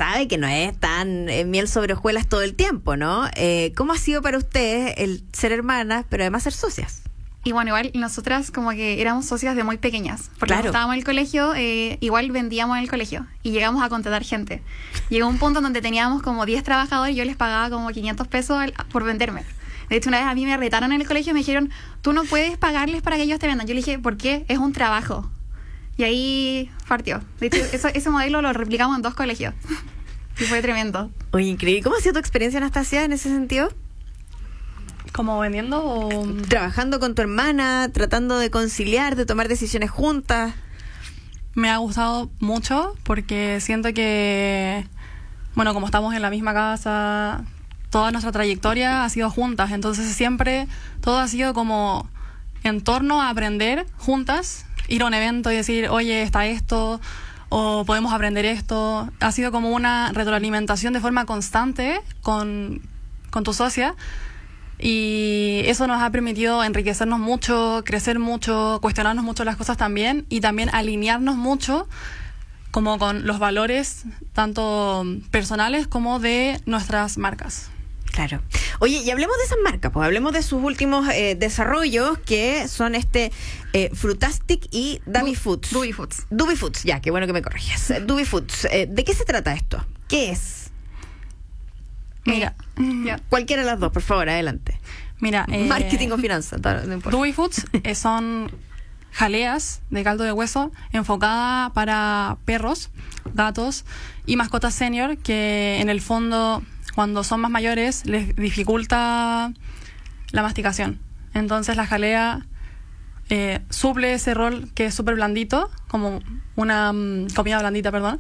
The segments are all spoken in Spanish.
sabe que no es tan miel sobre hojuelas todo el tiempo, ¿no? ¿Cómo ha sido para ustedes el ser hermanas, pero además ser socias? Y bueno, igual nosotras como que éramos socias de muy pequeñas, porque Claro. cuando estábamos en el colegio, igual vendíamos en el colegio y llegamos a contratar gente. Llegó un punto en donde teníamos como 10 trabajadores y yo les pagaba como 500 pesos por venderme. De hecho, una vez a mí me retaron en el colegio y me dijeron, tú no puedes pagarles para que ellos te vendan. Yo le dije, ¿por qué? Es un trabajo. Y ahí partió. De hecho, ese modelo lo replicamos en 2 colegios. Y fue tremendo. Oye, increíble. ¿Cómo ha sido tu experiencia, Anastasia, en ese sentido? ¿Como vendiendo o...? Trabajando con tu hermana, tratando de conciliar, de tomar decisiones juntas. Me ha gustado mucho porque siento que, bueno, como estamos en la misma casa, toda nuestra trayectoria ha sido juntas, entonces siempre todo ha sido como en torno a aprender juntas, ir a un evento y decir, oye, está esto, o podemos aprender esto. Ha sido como una retroalimentación de forma constante con tu socia. Y eso nos ha permitido enriquecernos mucho, crecer mucho, cuestionarnos mucho las cosas también y también alinearnos mucho como con los valores tanto personales como de nuestras marcas. Claro. Oye, y hablemos de esas marcas, pues hablemos de sus últimos desarrollos, que son Frutastic y Dubby Foods. Dubby Foods. Dubby Foods, ya, qué bueno que me corriges. Dubby Foods, ¿de qué se trata esto? ¿Qué es? Mira, Ya. Cualquiera de las dos, por favor, adelante. mira, Marketing o finanzas, no importa. Dubby Foods son jaleas de caldo de hueso enfocada para perros, gatos y mascotas senior que en el fondo cuando son más mayores les dificulta la masticación. Entonces la jalea suple ese rol que es súper blandito, como una comida blandita, perdón.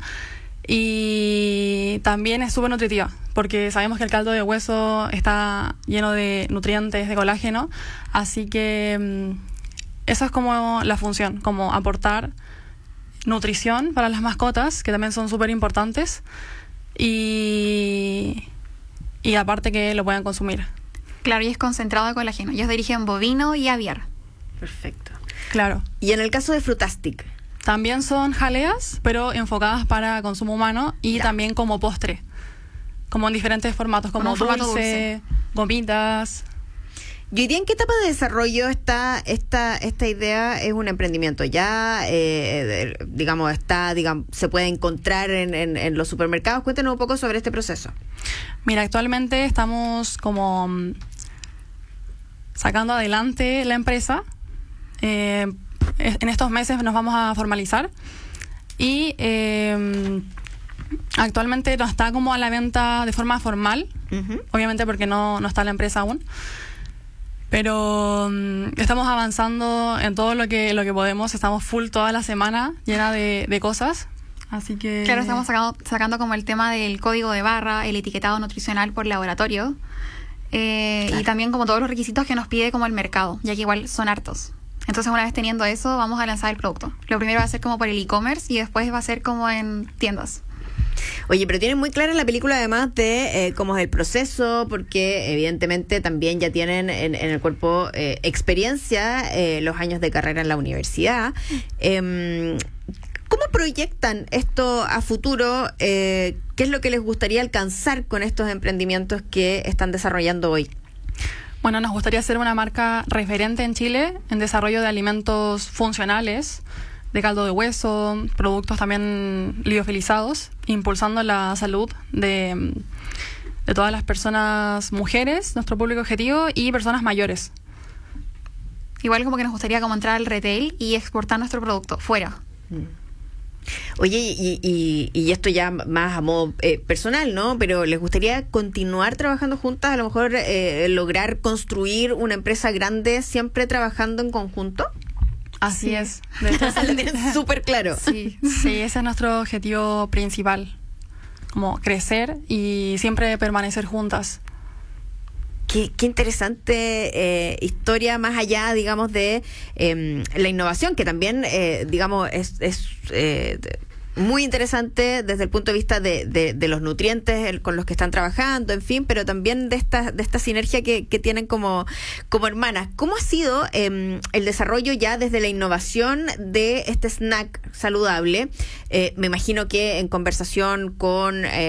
Y también es súper nutritiva, porque sabemos que el caldo de hueso está lleno de nutrientes, de colágeno, así que eso es como la función, como aportar nutrición para las mascotas, que también son súper importantes, y aparte que lo puedan consumir. Claro, y es concentrado de colágeno. Ellos dirigen bovino y aviar. Perfecto. Claro. Y en el caso de Frutastic, También son jaleas, pero enfocadas para consumo humano y Ya. también como postre, como en diferentes formatos, como Como un formato dulce, gomitas. ¿y hoy día en qué etapa de desarrollo está esta idea? ¿Es un emprendimiento ya? Digamos, se puede encontrar en los supermercados. Cuéntanos un poco sobre este proceso. Mira, actualmente estamos como sacando adelante la empresa. En estos meses nos vamos a formalizar y actualmente no está como a la venta de forma formal, obviamente porque no está la empresa aún, pero estamos avanzando en todo lo que podemos. Estamos full toda la semana, llena de cosas, así que... Claro, estamos sacando como el tema del código de barra, el etiquetado nutricional por laboratorio, y también como todos los requisitos que nos pide como el mercado, ya que igual son hartos. Entonces, una vez teniendo eso, vamos a lanzar el producto. Lo primero va a ser como por el e-commerce y después va a ser como en tiendas. Oye, pero tienen muy clara en la película además de cómo es el proceso, porque evidentemente también ya tienen en el cuerpo experiencia, los años de carrera en la universidad. ¿Cómo proyectan esto a futuro? ¿Qué es lo que les gustaría alcanzar con estos emprendimientos que están desarrollando hoy? Bueno, nos gustaría ser una marca referente en Chile en desarrollo de alimentos funcionales, de caldo de hueso, productos también liofilizados, impulsando la salud de todas las personas, mujeres, nuestro público objetivo, y personas mayores. Igual como que nos gustaría como entrar al retail y exportar nuestro producto fuera. Oye, y esto ya más a modo personal, ¿no? Pero ¿les gustaría continuar trabajando juntas? A lo mejor lograr construir una empresa grande siempre trabajando en conjunto. Así Sí. es. De hecho, Lo tienen súper claro. sí, ese es nuestro objetivo principal, como crecer y siempre permanecer juntas. Qué interesante historia, más allá, digamos, de la innovación, que también, digamos, es muy interesante desde el punto de vista de los nutrientes con los que están trabajando, en fin, pero también de esta sinergia que tienen como hermanas. ¿Cómo ha sido el desarrollo ya desde la innovación de este snack saludable? Me imagino que en conversación con